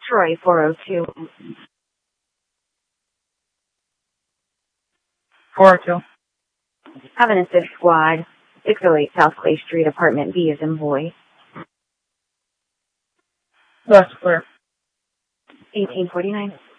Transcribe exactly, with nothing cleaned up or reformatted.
Troy four oh two. four oh two. Have an assist squad. six oh eight South Clay Street, apartment B as in boy. That's clear. eighteen forty-nine.